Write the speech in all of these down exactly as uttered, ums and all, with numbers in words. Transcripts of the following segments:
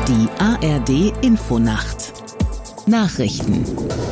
Die A R D-Infonacht Nachrichten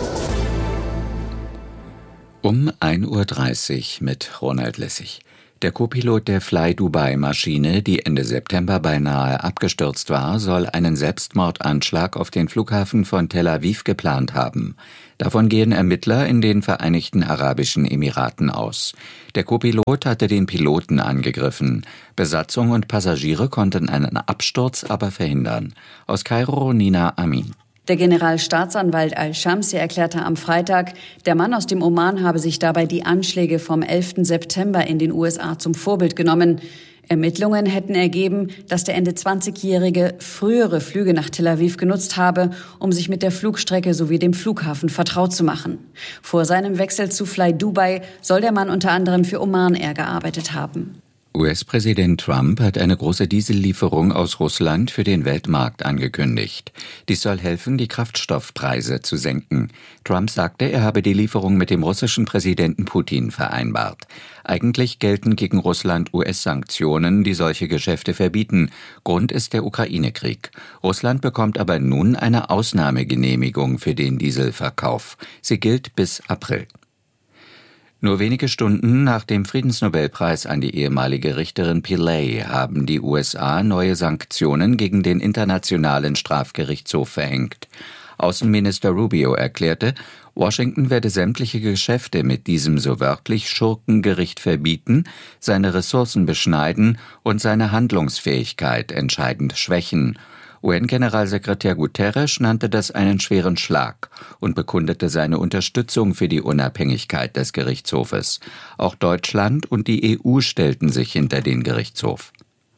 um ein Uhr dreißig mit Ronald Lessig. Der Co-Pilot der Fly-Dubai-Maschine, die Ende September beinahe abgestürzt war, soll einen Selbstmordanschlag auf den Flughafen von Tel Aviv geplant haben. Davon gehen Ermittler in den Vereinigten Arabischen Emiraten aus. Der Co-Pilot hatte den Piloten angegriffen. Besatzung und Passagiere konnten einen Absturz aber verhindern. Aus Kairo Nina Amin. Der Generalstaatsanwalt Al-Shamsi erklärte am Freitag, der Mann aus dem Oman habe sich dabei die Anschläge vom elften September in den U S A zum Vorbild genommen. Ermittlungen hätten ergeben, dass der Ende zwanzigjährige frühere Flüge nach Tel Aviv genutzt habe, um sich mit der Flugstrecke sowie dem Flughafen vertraut zu machen. Vor seinem Wechsel zu Fly Dubai soll der Mann unter anderem für Oman Air gearbeitet haben. U S-Präsident Trump hat eine große Diesellieferung aus Russland für den Weltmarkt angekündigt. Dies soll helfen, die Kraftstoffpreise zu senken. Trump sagte, er habe die Lieferung mit dem russischen Präsidenten Putin vereinbart. Eigentlich gelten gegen Russland U S-Sanktionen, die solche Geschäfte verbieten. Grund ist der Ukraine-Krieg. Russland bekommt aber nun eine Ausnahmegenehmigung für den Dieselverkauf. Sie gilt bis April. Nur wenige Stunden nach dem Friedensnobelpreis an die ehemalige Richterin Pillay haben die U S A neue Sanktionen gegen den Internationalen Strafgerichtshof verhängt. Außenminister Rubio erklärte, Washington werde sämtliche Geschäfte mit diesem so wörtlich Schurkengericht verbieten, seine Ressourcen beschneiden und seine Handlungsfähigkeit entscheidend schwächen. U N-Generalsekretär Guterres nannte das einen schweren Schlag und bekundete seine Unterstützung für die Unabhängigkeit des Gerichtshofes. Auch Deutschland und die E U stellten sich hinter den Gerichtshof.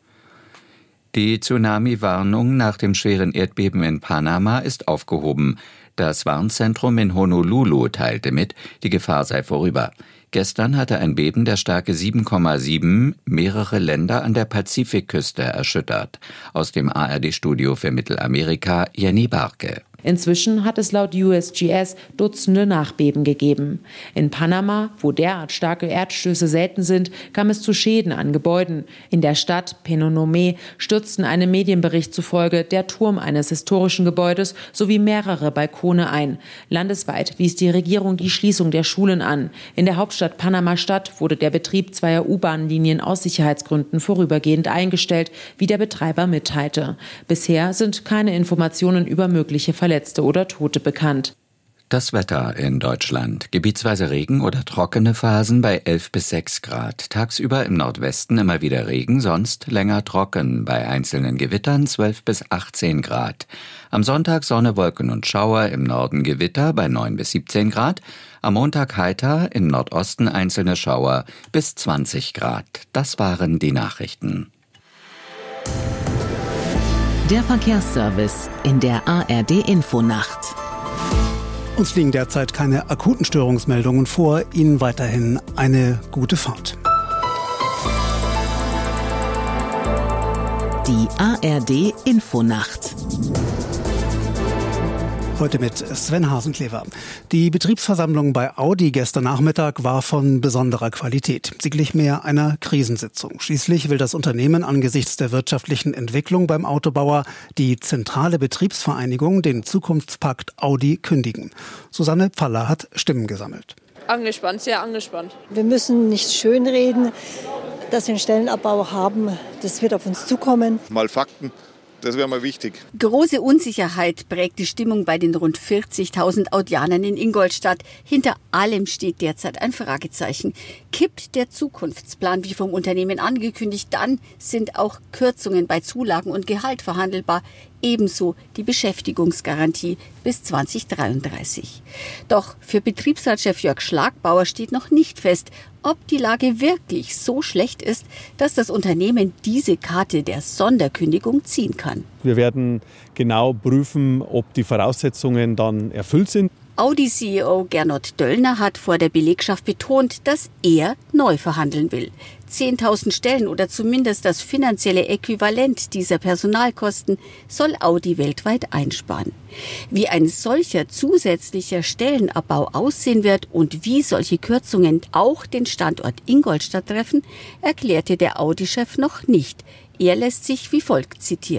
Die Tsunami-Warnung nach dem schweren Erdbeben in Panama ist aufgehoben. Das Warnzentrum in Honolulu teilte mit, die Gefahr sei vorüber. Gestern hatte ein Beben der Stärke sieben Komma sieben mehrere Länder an der Pazifikküste erschüttert. Aus dem A R D-Studio für Mittelamerika Jenny Barke. Inzwischen hat es laut U S G S Dutzende Nachbeben gegeben. In Panama, wo derart starke Erdstöße selten sind, kam es zu Schäden an Gebäuden. In der Stadt Penonomé stürzten einem Medienbericht zufolge der Turm eines historischen Gebäudes sowie mehrere Balkone ein. Landesweit wies die Regierung die Schließung der Schulen an. In der Hauptstadt Panama-Stadt wurde der Betrieb zweier U-Bahn-Linien aus Sicherheitsgründen vorübergehend eingestellt, wie der Betreiber mitteilte. Bisher sind keine Informationen über mögliche Verletzungen Verletzte oder Tote bekannt. Das Wetter in Deutschland. Gebietsweise Regen oder trockene Phasen bei elf bis sechs Grad. Tagsüber im Nordwesten immer wieder Regen, sonst länger trocken. Bei einzelnen Gewittern zwölf bis achtzehn Grad. Am Sonntag Sonne, Wolken und Schauer, im Norden Gewitter bei neun bis siebzehn Grad. Am Montag heiter, im Nordosten einzelne Schauer bis zwanzig Grad. Das waren die Nachrichten. Der Verkehrsservice in der A R D-Infonacht. Uns liegen derzeit keine akuten Störungsmeldungen vor. Ihnen weiterhin eine gute Fahrt. Die A R D-Infonacht. Heute mit Sven Hasenklever. Die Betriebsversammlung bei Audi gestern Nachmittag war von besonderer Qualität. Sie glich mehr einer Krisensitzung. Schließlich will das Unternehmen angesichts der wirtschaftlichen Entwicklung beim Autobauer die zentrale Betriebsvereinigung, den Zukunftspakt Audi, kündigen. Susanne Pfaller hat Stimmen gesammelt. Angespannt, sehr angespannt. Wir müssen nicht schönreden, dass wir einen Stellenabbau haben. Das wird auf uns zukommen. Mal Fakten. Das wäre mal wichtig. Große Unsicherheit prägt die Stimmung bei den rund vierzigtausend Audianern in Ingolstadt. Hinter allem steht derzeit ein Fragezeichen. Kippt der Zukunftsplan wie vom Unternehmen angekündigt, dann sind auch Kürzungen bei Zulagen und Gehalt verhandelbar. Ebenso die Beschäftigungsgarantie bis zwanzig dreiunddreißig. Doch für Betriebsratschef Jörg Schlagbauer steht noch nicht fest, ob die Lage wirklich so schlecht ist, dass das Unternehmen diese Karte der Sonderkündigung ziehen kann. Wir werden genau prüfen, ob die Voraussetzungen dann erfüllt sind. Audi-C E O Gernot Döllner hat vor der Belegschaft betont, dass er neu verhandeln will. zehntausend Stellen oder zumindest das finanzielle Äquivalent dieser Personalkosten soll Audi weltweit einsparen. Wie ein solcher zusätzlicher Stellenabbau aussehen wird und wie solche Kürzungen auch den Standort Ingolstadt treffen, erklärte der Audi-Chef noch nicht. Er lässt sich wie folgt zitieren.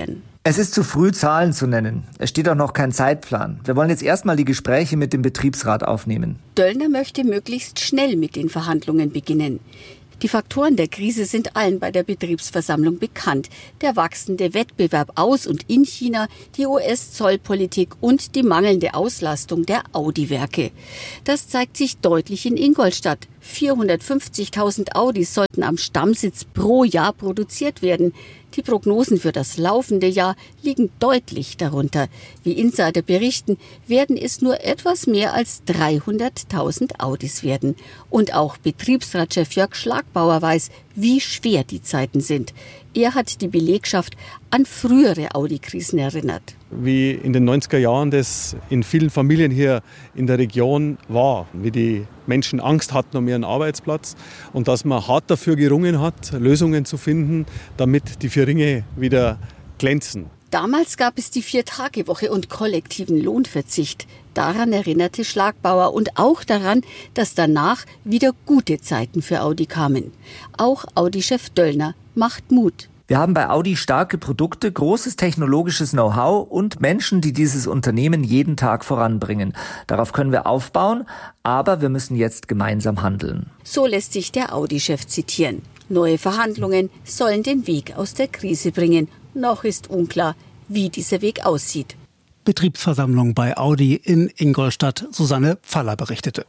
Es ist zu früh, Zahlen zu nennen. Es steht auch noch kein Zeitplan. Wir wollen jetzt erstmal die Gespräche mit dem Betriebsrat aufnehmen. Döllner möchte möglichst schnell mit den Verhandlungen beginnen. Die Faktoren der Krise sind allen bei der Betriebsversammlung bekannt. Der wachsende Wettbewerb aus und in China, die U S-Zollpolitik und die mangelnde Auslastung der Audi-Werke. Das zeigt sich deutlich in Ingolstadt. vierhundertfünfzigtausend Audis sollten am Stammsitz pro Jahr produziert werden. Die Prognosen für das laufende Jahr liegen deutlich darunter. Wie Insider berichten, werden es nur etwas mehr als dreihunderttausend Audis werden. Und auch Betriebsratschef Jörg Schlagbauer weiß, wie schwer die Zeiten sind. Er hat die Belegschaft an frühere Audi-Krisen erinnert. Wie in den neunziger Jahren das in vielen Familien hier in der Region war, wie die Menschen Angst hatten um ihren Arbeitsplatz und dass man hart dafür gerungen hat, Lösungen zu finden, damit die vier Ringe wieder glänzen. Damals gab es die Vier-Tage-Woche und kollektiven Lohnverzicht. Daran erinnerte Schlagbauer und auch daran, dass danach wieder gute Zeiten für Audi kamen. Auch Audi-Chef Döllner macht Mut. Wir haben bei Audi starke Produkte, großes technologisches Know-how und Menschen, die dieses Unternehmen jeden Tag voranbringen. Darauf können wir aufbauen, aber wir müssen jetzt gemeinsam handeln. So lässt sich der Audi-Chef zitieren. Neue Verhandlungen sollen den Weg aus der Krise bringen. Noch ist unklar, wie dieser Weg aussieht. Betriebsversammlung bei Audi in Ingolstadt. Susanne Pfaller berichtete.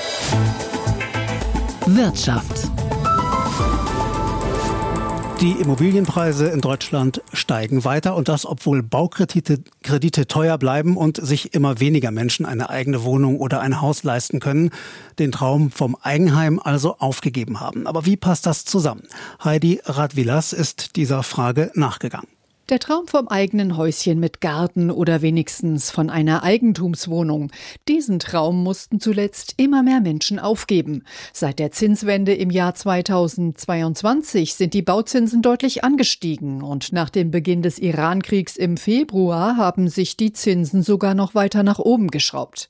Wirtschaft. Die Immobilienpreise in Deutschland steigen weiter und das, obwohl Baukredite Kredite teuer bleiben und sich immer weniger Menschen eine eigene Wohnung oder ein Haus leisten können, den Traum vom Eigenheim also aufgegeben haben. Aber wie passt das zusammen? Heidi Radwilas ist dieser Frage nachgegangen. Der Traum vom eigenen Häuschen mit Garten oder wenigstens von einer Eigentumswohnung. Diesen Traum mussten zuletzt immer mehr Menschen aufgeben. Seit der Zinswende im Jahr zweitausendzweiundzwanzig sind die Bauzinsen deutlich angestiegen und nach dem Beginn des Iran-Kriegs im Februar haben sich die Zinsen sogar noch weiter nach oben geschraubt.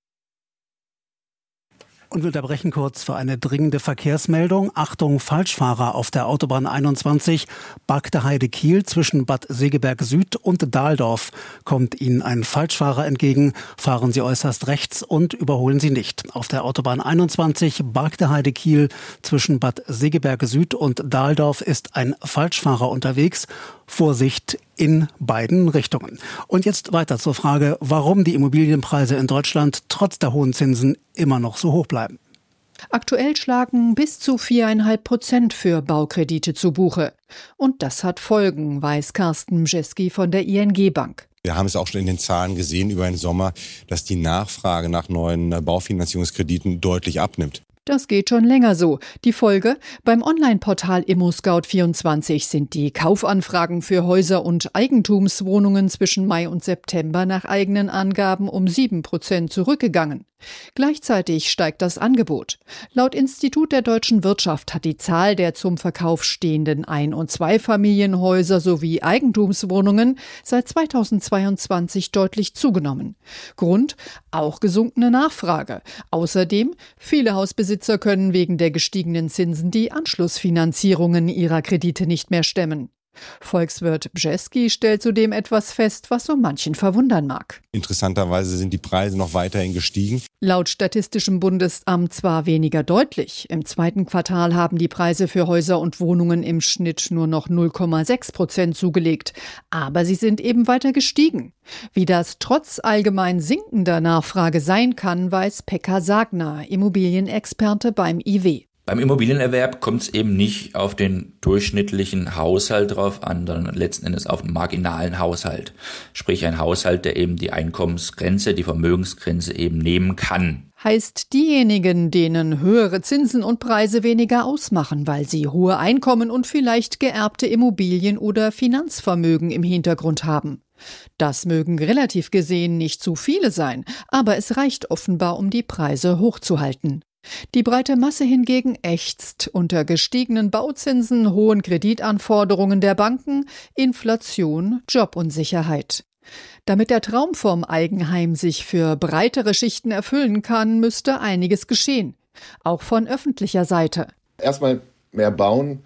Und wir unterbrechen kurz für eine dringende Verkehrsmeldung. Achtung, Falschfahrer auf der Autobahn einundzwanzig, Bagde-Heide-Kiel zwischen Bad Segeberg Süd und Dahldorf. Kommt Ihnen ein Falschfahrer entgegen, fahren Sie äußerst rechts und überholen Sie nicht. Auf der Autobahn einundzwanzig, Bagde-Heide-Kiel zwischen Bad Segeberg Süd und Dahldorf ist ein Falschfahrer unterwegs. Vorsicht in beiden Richtungen. Und jetzt weiter zur Frage, warum die Immobilienpreise in Deutschland trotz der hohen Zinsen immer noch so hoch bleiben. Aktuell schlagen bis zu viereinhalb Prozent für Baukredite zu Buche. Und das hat Folgen, weiß Carsten Mjeski von der I N G Bank. Wir haben es auch schon in den Zahlen gesehen über den Sommer, dass die Nachfrage nach neuen Baufinanzierungskrediten deutlich abnimmt. Das geht schon länger so. Die Folge? Beim Online-Portal ImmoScout vierundzwanzig sind die Kaufanfragen für Häuser und Eigentumswohnungen zwischen Mai und September nach eigenen Angaben um sieben Prozent zurückgegangen. Gleichzeitig steigt das Angebot. Laut Institut der deutschen Wirtschaft hat die Zahl der zum Verkauf stehenden Ein- und Zweifamilienhäuser sowie Eigentumswohnungen seit zweitausendzweiundzwanzig deutlich zugenommen. Grund? Auch gesunkene Nachfrage. Außerdem, viele Hausbesitzer können wegen der gestiegenen Zinsen die Anschlussfinanzierungen ihrer Kredite nicht mehr stemmen. Volkswirt Bjeski stellt zudem etwas fest, was so manchen verwundern mag. Interessanterweise sind die Preise noch weiterhin gestiegen. Laut Statistischem Bundesamt zwar weniger deutlich. Im zweiten Quartal haben die Preise für Häuser und Wohnungen im Schnitt nur noch null Komma sechs Prozent zugelegt. Aber sie sind eben weiter gestiegen. Wie das trotz allgemein sinkender Nachfrage sein kann, weiß Pekka Sagner, Immobilienexperte beim I W. Beim Immobilienerwerb kommt es eben nicht auf den durchschnittlichen Haushalt drauf an, sondern letzten Endes auf einen marginalen Haushalt. Sprich ein Haushalt, der eben die Einkommensgrenze, die Vermögensgrenze eben nehmen kann. Heißt diejenigen, denen höhere Zinsen und Preise weniger ausmachen, weil sie hohe Einkommen und vielleicht geerbte Immobilien oder Finanzvermögen im Hintergrund haben. Das mögen relativ gesehen nicht zu viele sein, aber es reicht offenbar, um die Preise hochzuhalten. Die breite Masse hingegen ächzt unter gestiegenen Bauzinsen, hohen Kreditanforderungen der Banken, Inflation, Jobunsicherheit. Damit der Traum vom Eigenheim sich für breitere Schichten erfüllen kann, müsste einiges geschehen. Auch von öffentlicher Seite. Erstmal mehr bauen,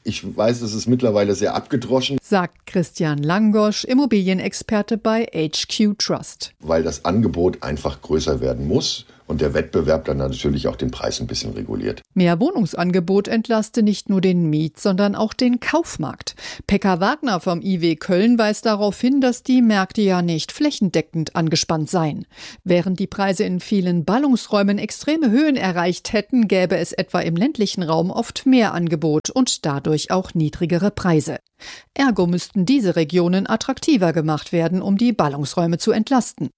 Ich weiß, es ist mittlerweile sehr abgedroschen, sagt Christian Langosch, Immobilienexperte bei H Q Trust. Weil das Angebot einfach größer werden muss und der Wettbewerb dann natürlich auch den Preis ein bisschen reguliert. Mehr Wohnungsangebot entlaste nicht nur den Miet-, sondern auch den Kaufmarkt. Pekka Wagner vom I W Köln weist darauf hin, dass die Märkte ja nicht flächendeckend angespannt seien. Während die Preise in vielen Ballungsräumen extreme Höhen erreicht hätten, gäbe es etwa im ländlichen Raum oft mehr Angebot und dadurch auch niedrigere Preise. Ergo müssten diese Regionen attraktiver gemacht werden, um die Ballungsräume zu entlasten.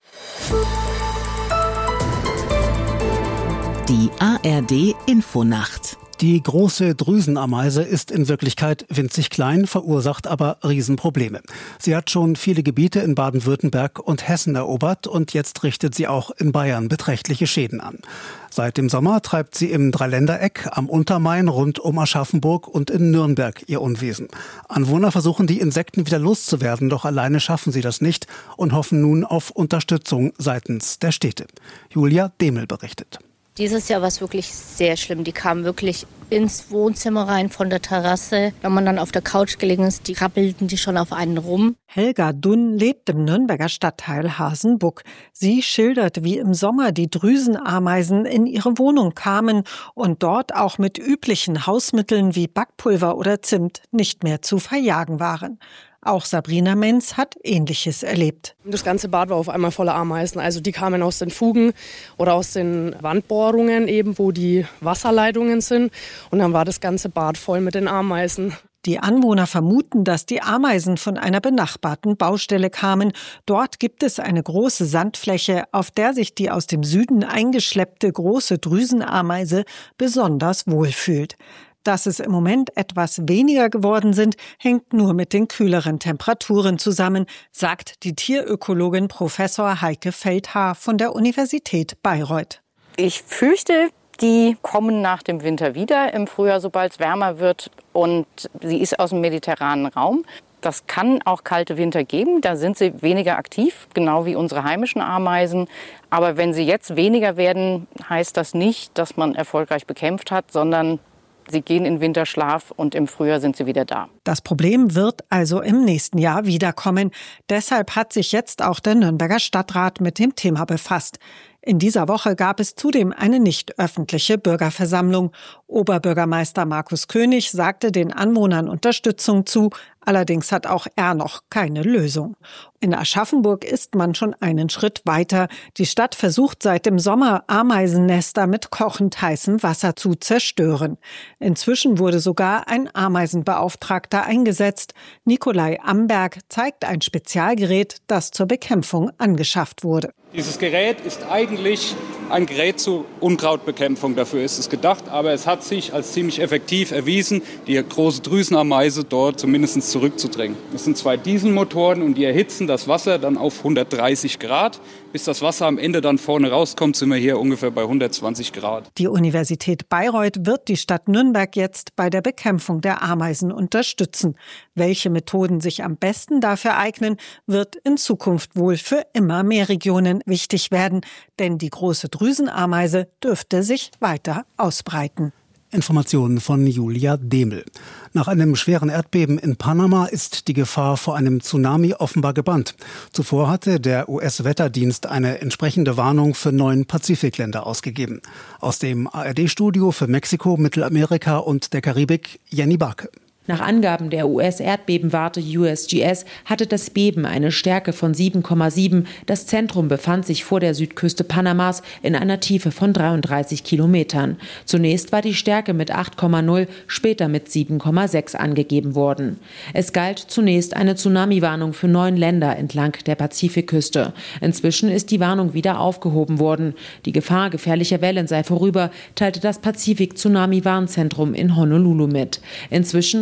Die A R D Infonacht. Die große Drüsenameise ist in Wirklichkeit winzig klein, verursacht aber Riesenprobleme. Sie hat schon viele Gebiete in Baden-Württemberg und Hessen erobert und jetzt richtet sie auch in Bayern beträchtliche Schäden an. Seit dem Sommer treibt sie im Dreiländereck, am Untermain, rund um Aschaffenburg und in Nürnberg ihr Unwesen. Anwohner versuchen, die Insekten wieder loszuwerden, doch alleine schaffen sie das nicht und hoffen nun auf Unterstützung seitens der Städte. Julia Demel berichtet. Dieses Jahr war es wirklich sehr schlimm. Die kamen wirklich ins Wohnzimmer rein von der Terrasse. Wenn man dann auf der Couch gelegen ist, die krabbelten die schon auf einen rum. Helga Dunn lebt im Nürnberger Stadtteil Hasenbuck. Sie schildert, wie im Sommer die Drüsenameisen in ihre Wohnung kamen und dort auch mit üblichen Hausmitteln wie Backpulver oder Zimt nicht mehr zu verjagen waren. Auch Sabrina Menz hat Ähnliches erlebt. Das ganze Bad war auf einmal voller Ameisen. Also die kamen aus den Fugen oder aus den Wandbohrungen eben, wo die Wasserleitungen sind. Und dann war das ganze Bad voll mit den Ameisen. Die Anwohner vermuten, dass die Ameisen von einer benachbarten Baustelle kamen. Dort gibt es eine große Sandfläche, auf der sich die aus dem Süden eingeschleppte große Drüsenameise besonders wohlfühlt. Dass es im Moment etwas weniger geworden sind, hängt nur mit den kühleren Temperaturen zusammen, sagt die Tierökologin Professor Heike Feldhaar von der Universität Bayreuth. Ich fürchte, die kommen nach dem Winter wieder im Frühjahr, sobald es wärmer wird. Und sie ist aus dem mediterranen Raum. Das kann auch kalte Winter geben, da sind sie weniger aktiv, genau wie unsere heimischen Ameisen. Aber wenn sie jetzt weniger werden, heißt das nicht, dass man erfolgreich bekämpft hat, sondern sie gehen in Winterschlaf und im Frühjahr sind sie wieder da. Das Problem wird also im nächsten Jahr wiederkommen. Deshalb hat sich jetzt auch der Nürnberger Stadtrat mit dem Thema befasst. In dieser Woche gab es zudem eine nicht öffentliche Bürgerversammlung. Oberbürgermeister Markus König sagte den Anwohnern Unterstützung zu. Allerdings hat auch er noch keine Lösung. In Aschaffenburg ist man schon einen Schritt weiter. Die Stadt versucht seit dem Sommer, Ameisennester mit kochend heißem Wasser zu zerstören. Inzwischen wurde sogar ein Ameisenbeauftragter eingesetzt. Nikolai Amberg zeigt ein Spezialgerät, das zur Bekämpfung angeschafft wurde. Dieses Gerät ist eigentlich ein Gerät zur Unkrautbekämpfung. Dafür ist es gedacht, aber es hat sich als ziemlich effektiv erwiesen, die große Drüsenameise dort zumindest zurückzudrängen. Es sind zwei Dieselmotoren und die erhitzen das Wasser dann auf hundertdreißig Grad. Bis das Wasser am Ende dann vorne rauskommt, sind wir hier ungefähr bei hundertzwanzig Grad. Die Universität Bayreuth wird die Stadt Nürnberg jetzt bei der Bekämpfung der Ameisen unterstützen. Welche Methoden sich am besten dafür eignen, wird in Zukunft wohl für immer mehr Regionen wichtig werden, denn die große Drüsenameise dürfte sich weiter ausbreiten. Informationen von Julia Demel. Nach einem schweren Erdbeben in Panama ist die Gefahr vor einem Tsunami offenbar gebannt. Zuvor hatte der U S-Wetterdienst eine entsprechende Warnung für neun Pazifikländer ausgegeben. Aus dem A R D-Studio für Mexiko, Mittelamerika und der Karibik, Jenny Barke. Nach Angaben der U S-Erdbebenwarte U S G S hatte das Beben eine Stärke von sieben Komma sieben. Das Zentrum befand sich vor der Südküste Panamas in einer Tiefe von dreiunddreißig Kilometern. Zunächst war die Stärke mit acht Komma null, später mit sieben Komma sechs angegeben worden. Es galt zunächst eine Tsunami-Warnung für neun Länder entlang der Pazifikküste. Inzwischen ist die Warnung wieder aufgehoben worden. Die Gefahr gefährlicher Wellen sei vorüber, teilte das Pazifik-Tsunami-Warnzentrum in Honolulu mit. Inzwischen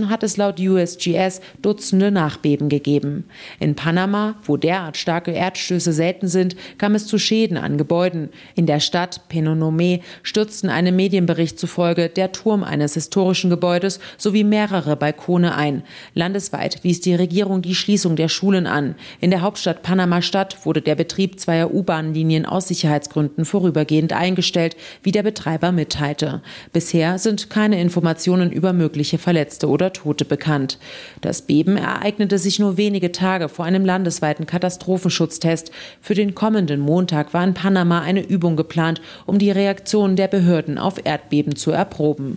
hat es laut U S G S Dutzende Nachbeben gegeben. In Panama, wo derart starke Erdstöße selten sind, kam es zu Schäden an Gebäuden. In der Stadt Penonomé stürzten einem Medienbericht zufolge der Turm eines historischen Gebäudes sowie mehrere Balkone ein. Landesweit wies die Regierung die Schließung der Schulen an. In der Hauptstadt Panama-Stadt wurde der Betrieb zweier U-Bahn-Linien aus Sicherheitsgründen vorübergehend eingestellt, wie der Betreiber mitteilte. Bisher sind keine Informationen über mögliche Verletzte oder Tote bekannt. Das Beben ereignete sich nur wenige Tage vor einem landesweiten Katastrophenschutztest. Für den kommenden Montag war in Panama eine Übung geplant, um die Reaktion der Behörden auf Erdbeben zu erproben.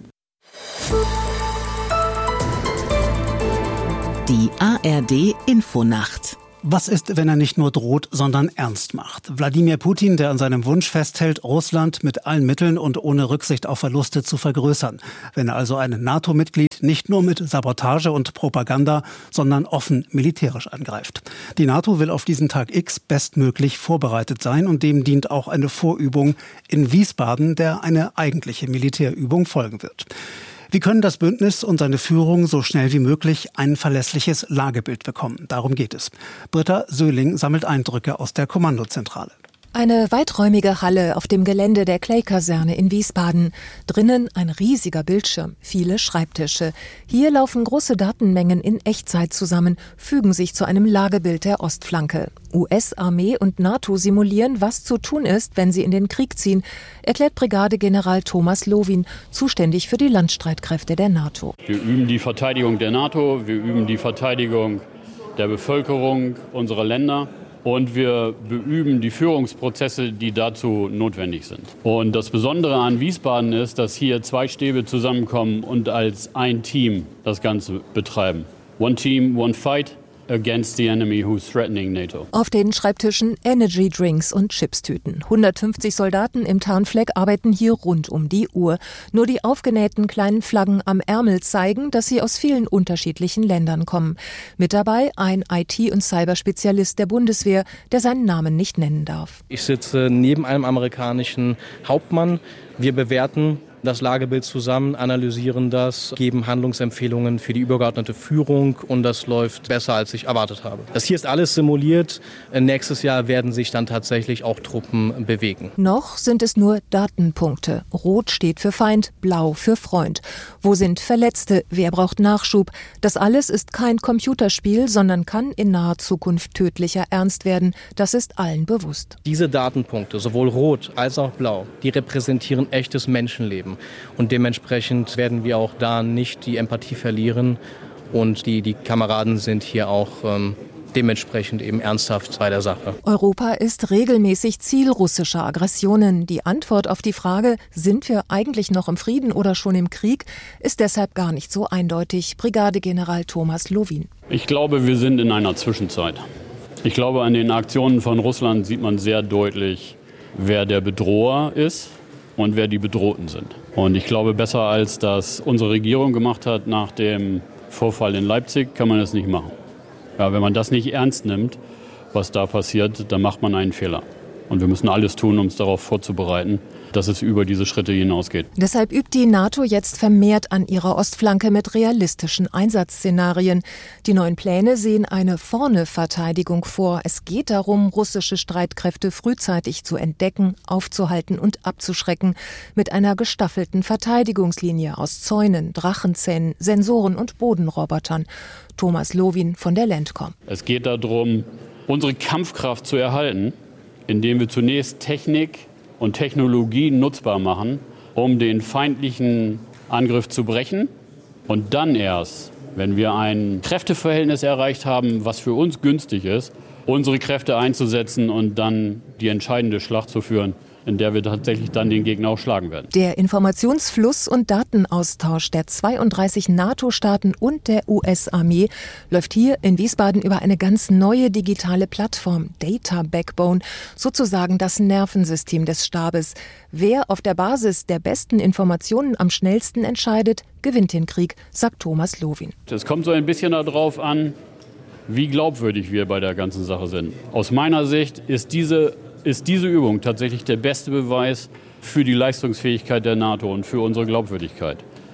Die A R D Infonacht. Was ist, wenn er nicht nur droht, sondern ernst macht? Wladimir Putin, der an seinem Wunsch festhält, Russland mit allen Mitteln und ohne Rücksicht auf Verluste zu vergrößern. Wenn er also ein NATO-Mitglied nicht nur mit Sabotage und Propaganda, sondern offen militärisch angreift. Die NATO will auf diesen Tag X bestmöglich vorbereitet sein und dem dient auch eine Vorübung in Wiesbaden, der eine eigentliche Militärübung folgen wird. Wie können das Bündnis und seine Führung so schnell wie möglich ein verlässliches Lagebild bekommen? Darum geht es. Britta Söhling sammelt Eindrücke aus der Kommandozentrale. Eine weiträumige Halle auf dem Gelände der Clay-Kaserne in Wiesbaden. Drinnen ein riesiger Bildschirm, viele Schreibtische. Hier laufen große Datenmengen in Echtzeit zusammen, fügen sich zu einem Lagebild der Ostflanke. U S-Armee und NATO simulieren, was zu tun ist, wenn sie in den Krieg ziehen, erklärt Brigadegeneral Thomas Lowin, zuständig für die Landstreitkräfte der NATO. Wir üben die Verteidigung der NATO, wir üben die Verteidigung der Bevölkerung unserer Länder. Und wir beüben die Führungsprozesse, die dazu notwendig sind. Und das Besondere an Wiesbaden ist, dass hier zwei Stäbe zusammenkommen und als ein Team das Ganze betreiben. One team, one fight against the enemy who's threatening NATO. Auf den Schreibtischen Energy Drinks und Chipstüten. hundertfünfzig Soldaten im Tarnfleck arbeiten hier rund um die Uhr. Nur die aufgenähten kleinen Flaggen am Ärmel zeigen, dass sie aus vielen unterschiedlichen Ländern kommen. Mit dabei ein I T- und Cyberspezialist der Bundeswehr, der seinen Namen nicht nennen darf. Ich sitze neben einem amerikanischen Hauptmann. Wir bewerten das Lagebild zusammen, analysieren das, geben Handlungsempfehlungen für die übergeordnete Führung und das läuft besser, als ich erwartet habe. Das hier ist alles simuliert. Nächstes Jahr werden sich dann tatsächlich auch Truppen bewegen. Noch sind es nur Datenpunkte. Rot steht für Feind, blau für Freund. Wo sind Verletzte? Wer braucht Nachschub? Das alles ist kein Computerspiel, sondern kann in naher Zukunft tödlicher Ernst werden. Das ist allen bewusst. Diese Datenpunkte, sowohl rot als auch blau, die repräsentieren echtes Menschenleben. Und dementsprechend werden wir auch da nicht die Empathie verlieren. Und die, die Kameraden sind hier auch ähm, dementsprechend eben ernsthaft bei der Sache. Europa ist regelmäßig Ziel russischer Aggressionen. Die Antwort auf die Frage, sind wir eigentlich noch im Frieden oder schon im Krieg, ist deshalb gar nicht so eindeutig. Brigadegeneral Thomas Lowin. Ich glaube, wir sind in einer Zwischenzeit. Ich glaube, an den Aktionen von Russland sieht man sehr deutlich, wer der Bedroher ist und wer die Bedrohten sind. Und ich glaube, besser als das unsere Regierung gemacht hat nach dem Vorfall in Leipzig, kann man das nicht machen. Ja, wenn man das nicht ernst nimmt, was da passiert, dann macht man einen Fehler. Und wir müssen alles tun, um es darauf vorzubereiten, dass es über diese Schritte hinausgeht. Deshalb übt die NATO jetzt vermehrt an ihrer Ostflanke mit realistischen Einsatzszenarien. Die neuen Pläne sehen eine Vorne-Verteidigung vor. Es geht darum, russische Streitkräfte frühzeitig zu entdecken, aufzuhalten und abzuschrecken. Mit einer gestaffelten Verteidigungslinie aus Zäunen, Drachenzähnen, Sensoren und Bodenrobotern. Thomas Lowin von der Landcom. Es geht darum, unsere Kampfkraft zu erhalten, indem wir zunächst Technik und Technologie nutzbar machen, um den feindlichen Angriff zu brechen. Und dann erst, wenn wir ein Kräfteverhältnis erreicht haben, was für uns günstig ist, unsere Kräfte einzusetzen und dann die entscheidende Schlacht zu führen, in der wir tatsächlich dann den Gegner auch schlagen werden. Der Informationsfluss und Datenaustausch der zweiunddreißig NATO-Staaten und der U S-Armee läuft hier in Wiesbaden über eine ganz neue digitale Plattform, Data Backbone, sozusagen das Nervensystem des Stabes. Wer auf der Basis der besten Informationen am schnellsten entscheidet, gewinnt den Krieg, sagt Thomas Lowin. Es kommt so ein bisschen darauf an, wie glaubwürdig wir bei der ganzen Sache sind. Aus meiner Sicht ist diese ist diese Übung tatsächlich der beste Beweis für die Leistungsfähigkeit der NATO und für unsere Glaubwürdigkeit.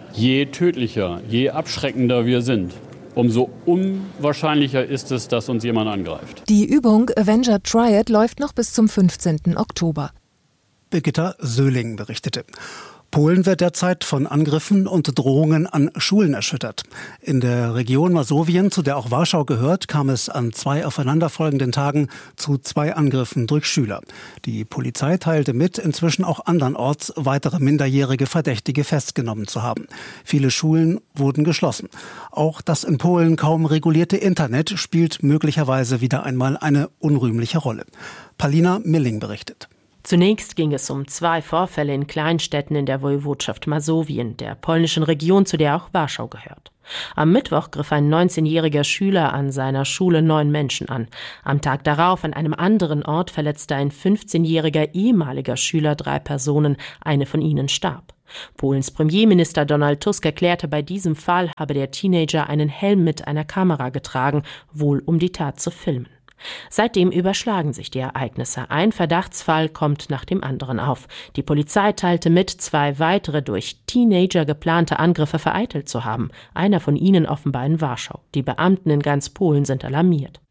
Je tödlicher, je abschreckender wir sind, umso unwahrscheinlicher ist es, dass uns jemand angreift. Die Übung Avenger Triad läuft noch bis zum fünfzehnten Oktober. Birgitta Söhling berichtete. Polen wird derzeit von Angriffen und Drohungen an Schulen erschüttert. In der Region Masowien, zu der auch Warschau gehört, kam es an zwei aufeinanderfolgenden Tagen zu zwei Angriffen durch Schüler. Die Polizei teilte mit, inzwischen auch andernorts weitere minderjährige Verdächtige festgenommen zu haben. Viele Schulen wurden geschlossen. Auch das in Polen kaum regulierte Internet spielt möglicherweise wieder einmal eine unrühmliche Rolle. Palina Milling berichtet. Zunächst ging es um zwei Vorfälle in Kleinstädten in der Woiwodschaft Masowien, der polnischen Region, zu der auch Warschau gehört. Am Mittwoch griff ein neunzehnjähriger Schüler an seiner Schule neun Menschen an. Am Tag darauf an einem anderen Ort verletzte ein fünfzehnjähriger ehemaliger Schüler drei Personen, eine von ihnen starb. Polens Premierminister Donald Tusk erklärte, bei diesem Fall habe der Teenager einen Helm mit einer Kamera getragen, wohl um die Tat zu filmen. Seitdem überschlagen sich die Ereignisse. Ein Verdachtsfall kommt nach dem anderen auf. Die Polizei teilte mit, zwei weitere durch Teenager geplante Angriffe vereitelt zu haben. Einer von ihnen offenbar in Warschau. Die Beamten in ganz Polen sind alarmiert.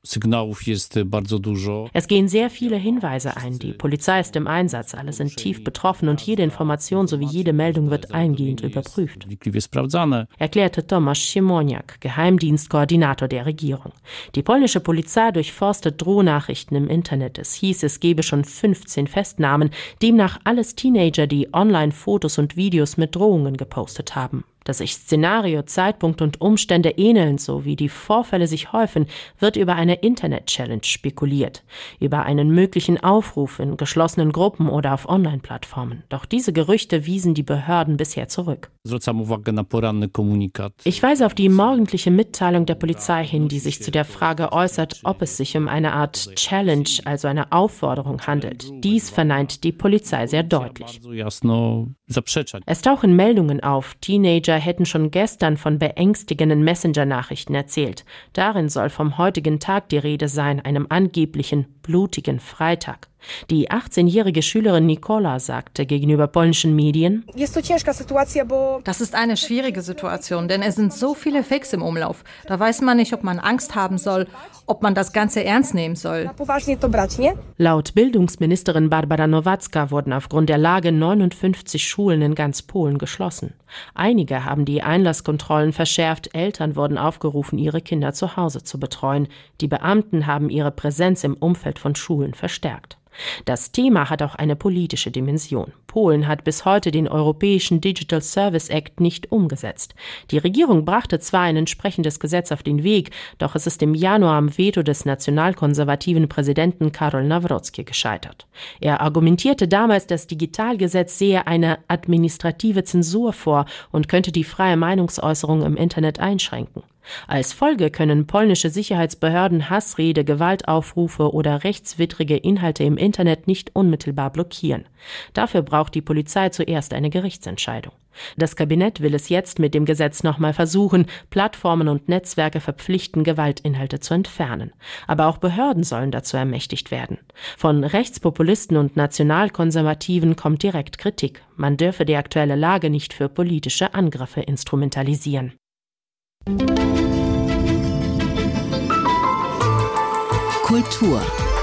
Es gehen sehr viele Hinweise ein. Die Polizei ist im Einsatz. Alle sind tief betroffen und jede Information sowie jede Meldung wird eingehend überprüft, erklärte Tomasz Siemoniak, Geheimdienstkoordinator der Regierung. Die polnische Polizei durchforstet Drohnachrichten im Internet. Es hieß, es gebe schon fünfzehn Festnahmen, demnach alles Teenager, die Online-Fotos und Videos mit Drohungen gepostet haben. Dass sich Szenario, Zeitpunkt und Umstände ähneln, sowie die Vorfälle sich häufen, wird über eine Internet-Challenge spekuliert. Über einen möglichen Aufruf in geschlossenen Gruppen oder auf Online-Plattformen. Doch diese Gerüchte wiesen die Behörden bisher zurück. Ich weise auf die morgendliche Mitteilung der Polizei hin, die sich zu der Frage äußert, ob es sich um eine Art Challenge, also eine Aufforderung handelt. Dies verneint die Polizei sehr deutlich. Es tauchen Meldungen auf, Teenager hätten schon gestern von beängstigenden Messenger-Nachrichten erzählt. Darin soll vom heutigen Tag die Rede sein, einem angeblichen blutigen Freitag. Die achtzehnjährige Schülerin Nikola sagte gegenüber polnischen Medien: Das ist eine schwierige Situation, denn es sind so viele Fakes im Umlauf. Da weiß man nicht, ob man Angst haben soll, ob man das Ganze ernst nehmen soll. Laut Bildungsministerin Barbara Nowacka wurden aufgrund der Lage neunundfünfzig Schulen in ganz Polen geschlossen. Einige haben die Einlasskontrollen verschärft, Eltern wurden aufgerufen, ihre Kinder zu Hause zu betreuen. Die Beamten haben ihre Präsenz im Umfeld von Schulen verstärkt. Das Thema hat auch eine politische Dimension. Polen hat bis heute den Europäischen Digital Service Act nicht umgesetzt. Die Regierung brachte zwar ein entsprechendes Gesetz auf den Weg, doch es ist im Januar am Veto des nationalkonservativen Präsidenten Karol Nawrocki gescheitert. Er argumentierte damals, das Digitalgesetz sehe eine administrative Zensur vor und könnte die freie Meinungsäußerung im Internet einschränken. Als Folge können polnische Sicherheitsbehörden Hassrede, Gewaltaufrufe oder rechtswidrige Inhalte im Internet nicht unmittelbar blockieren. Dafür braucht die Polizei zuerst eine Gerichtsentscheidung. Das Kabinett will es jetzt mit dem Gesetz nochmal versuchen, Plattformen und Netzwerke verpflichten, Gewaltinhalte zu entfernen. Aber auch Behörden sollen dazu ermächtigt werden. Von Rechtspopulisten und Nationalkonservativen kommt direkt Kritik. Man dürfe die aktuelle Lage nicht für politische Angriffe instrumentalisieren. Kultur.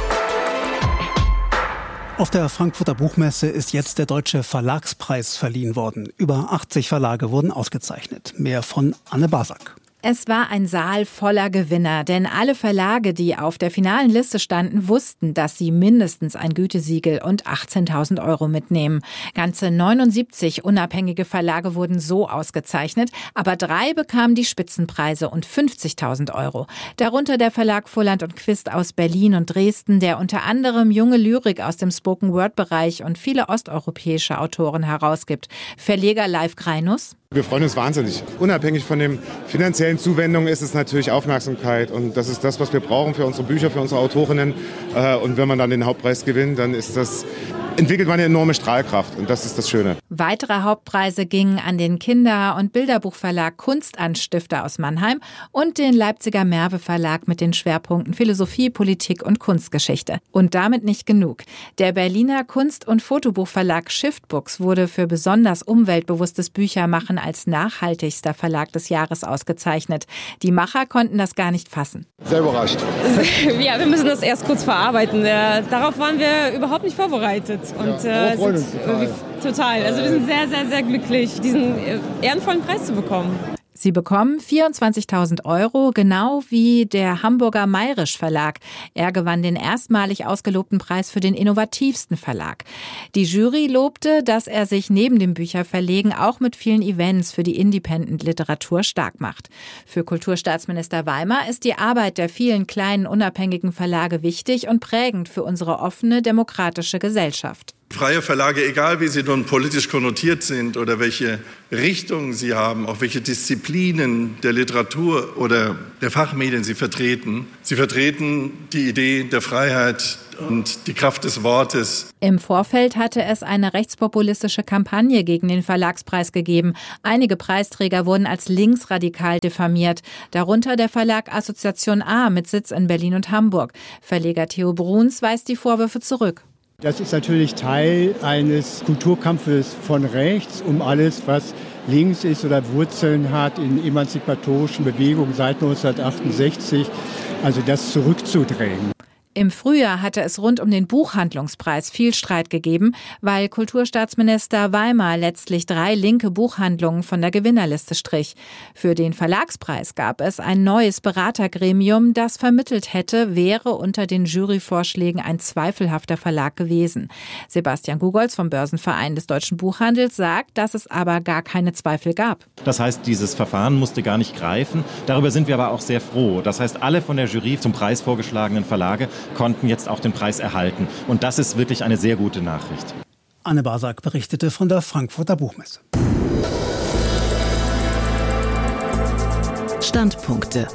Auf der Frankfurter Buchmesse ist jetzt der Deutsche Verlagspreis verliehen worden. Über achtzig Verlage wurden ausgezeichnet. Mehr von Anne Basak. Es war ein Saal voller Gewinner, denn alle Verlage, die auf der finalen Liste standen, wussten, dass sie mindestens ein Gütesiegel und achtzehntausend Euro mitnehmen. Ganze neunundsiebzig unabhängige Verlage wurden so ausgezeichnet, aber drei bekamen die Spitzenpreise und fünfzigtausend Euro. Darunter der Verlag Volland und Quist aus Berlin und Dresden, der unter anderem junge Lyrik aus dem Spoken-Word-Bereich und viele osteuropäische Autoren herausgibt. Verleger Leif Greinus: Wir freuen uns wahnsinnig. Unabhängig von den finanziellen Zuwendungen ist es natürlich Aufmerksamkeit. Und das ist das, was wir brauchen für unsere Bücher, für unsere Autorinnen. Und wenn man dann den Hauptpreis gewinnt, dann ist das entwickelt man eine enorme Strahlkraft und das ist das Schöne. Weitere Hauptpreise gingen an den Kinder- und Bilderbuchverlag Kunstanstifter aus Mannheim und den Leipziger Merve Verlag mit den Schwerpunkten Philosophie, Politik und Kunstgeschichte. Und damit nicht genug. Der Berliner Kunst- und Fotobuchverlag Shiftbooks wurde für besonders umweltbewusstes Büchermachen als nachhaltigster Verlag des Jahres ausgezeichnet. Die Macher konnten das gar nicht fassen. Sehr überrascht. Ja, wir müssen das erst kurz verarbeiten. Äh, darauf waren wir überhaupt nicht vorbereitet. Und ja, äh, freuen sind, uns total. Äh, total. Also wir sind sehr, sehr, sehr glücklich, diesen äh, ehrenvollen Preis zu bekommen. Sie bekommen vierundzwanzigtausend Euro, genau wie der Hamburger Mayrisch Verlag. Er gewann den erstmalig ausgelobten Preis für den innovativsten Verlag. Die Jury lobte, dass er sich neben dem Bücherverlegen auch mit vielen Events für die Independent-Literatur stark macht. Für Kulturstaatsminister Weimar ist die Arbeit der vielen kleinen unabhängigen Verlage wichtig und prägend für unsere offene, demokratische Gesellschaft. Freie Verlage, egal wie sie nun politisch konnotiert sind oder welche Richtung sie haben, auch welche Disziplinen der Literatur oder der Fachmedien sie vertreten, sie vertreten die Idee der Freiheit und die Kraft des Wortes. Im Vorfeld hatte es eine rechtspopulistische Kampagne gegen den Verlagspreis gegeben. Einige Preisträger wurden als linksradikal diffamiert, darunter der Verlag Assoziation A mit Sitz in Berlin und Hamburg. Verleger Theo Bruns weist die Vorwürfe zurück. Das ist natürlich Teil eines Kulturkampfes von rechts um alles, was links ist oder Wurzeln hat in emanzipatorischen Bewegungen seit neunzehnhundertachtundsechzig, also das zurückzudrängen. Im Frühjahr hatte es rund um den Buchhandlungspreis viel Streit gegeben, weil Kulturstaatsminister Weimar letztlich drei linke Buchhandlungen von der Gewinnerliste strich. Für den Verlagspreis gab es ein neues Beratergremium, das vermittelt hätte, wäre unter den Juryvorschlägen ein zweifelhafter Verlag gewesen. Sebastian Gugolz vom Börsenverein des Deutschen Buchhandels sagt, dass es aber gar keine Zweifel gab. Das heißt, dieses Verfahren musste gar nicht greifen. Darüber sind wir aber auch sehr froh. Das heißt, alle von der Jury zum Preis vorgeschlagenen Verlage konnten jetzt auch den Preis erhalten. Und das ist wirklich eine sehr gute Nachricht. Anne Basak berichtete von der Frankfurter Buchmesse. Standpunkte.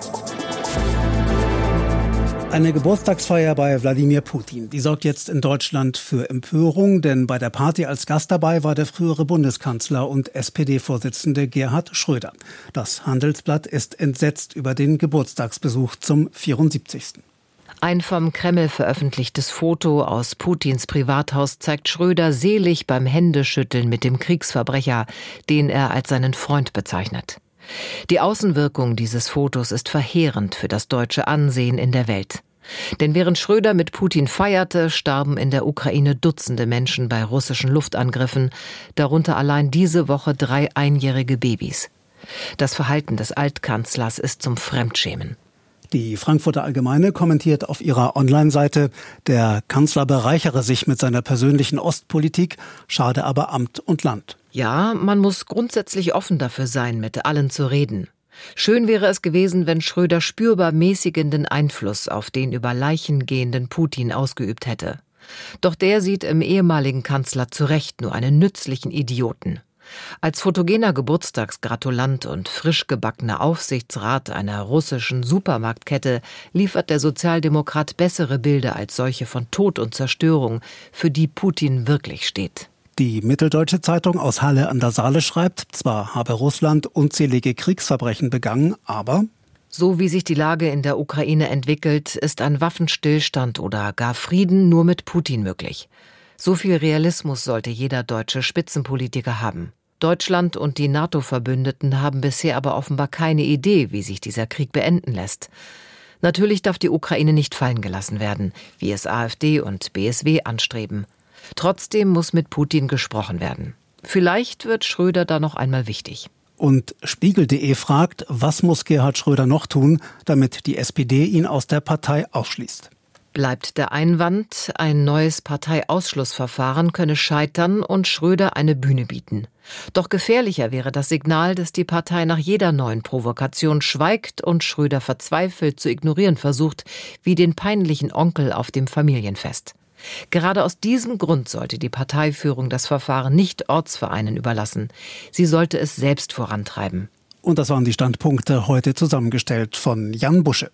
Eine Geburtstagsfeier bei Wladimir Putin. Die sorgt jetzt in Deutschland für Empörung, denn bei der Party als Gast dabei war der frühere Bundeskanzler und S P D-Vorsitzende Gerhard Schröder. Das Handelsblatt ist entsetzt über den Geburtstagsbesuch zum vierundsiebzigsten Ein vom Kreml veröffentlichtes Foto aus Putins Privathaus zeigt Schröder selig beim Händeschütteln mit dem Kriegsverbrecher, den er als seinen Freund bezeichnet. Die Außenwirkung dieses Fotos ist verheerend für das deutsche Ansehen in der Welt. Denn während Schröder mit Putin feierte, starben in der Ukraine Dutzende Menschen bei russischen Luftangriffen, darunter allein diese Woche drei einjährige Babys. Das Verhalten des Altkanzlers ist zum Fremdschämen. Die Frankfurter Allgemeine kommentiert auf ihrer Online-Seite, der Kanzler bereichere sich mit seiner persönlichen Ostpolitik, schade aber Amt und Land. Ja, man muss grundsätzlich offen dafür sein, mit allen zu reden. Schön wäre es gewesen, wenn Schröder spürbar mäßigenden Einfluss auf den über Leichen gehenden Putin ausgeübt hätte. Doch der sieht im ehemaligen Kanzler zu Recht nur einen nützlichen Idioten. Als fotogener Geburtstagsgratulant und frisch gebackener Aufsichtsrat einer russischen Supermarktkette liefert der Sozialdemokrat bessere Bilder als solche von Tod und Zerstörung, für die Putin wirklich steht. Die Mitteldeutsche Zeitung aus Halle an der Saale schreibt, zwar habe Russland unzählige Kriegsverbrechen begangen, aber so wie sich die Lage in der Ukraine entwickelt, ist ein Waffenstillstand oder gar Frieden nur mit Putin möglich. So viel Realismus sollte jeder deutsche Spitzenpolitiker haben. Deutschland und die NATO-Verbündeten haben bisher aber offenbar keine Idee, wie sich dieser Krieg beenden lässt. Natürlich darf die Ukraine nicht fallen gelassen werden, wie es AfD und B S W anstreben. Trotzdem muss mit Putin gesprochen werden. Vielleicht wird Schröder da noch einmal wichtig. Und Spiegel punkt de fragt, was muss Gerhard Schröder noch tun, damit die S P D ihn aus der Partei ausschließt? Bleibt der Einwand, ein neues Parteiausschlussverfahren könne scheitern und Schröder eine Bühne bieten. Doch gefährlicher wäre das Signal, dass die Partei nach jeder neuen Provokation schweigt und Schröder verzweifelt zu ignorieren versucht, wie den peinlichen Onkel auf dem Familienfest. Gerade aus diesem Grund sollte die Parteiführung das Verfahren nicht Ortsvereinen überlassen. Sie sollte es selbst vorantreiben. Und das waren die Standpunkte heute zusammengestellt von Jan Busche.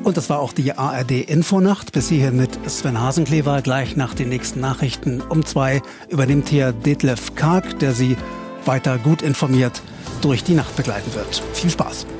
Und das war auch die A R D-Infonacht. Bis hierhin mit Sven Hasenklever. Gleich nach den nächsten Nachrichten um zwei übernimmt hier Detlef Karg, der Sie weiter gut informiert durch die Nacht begleiten wird. Viel Spaß.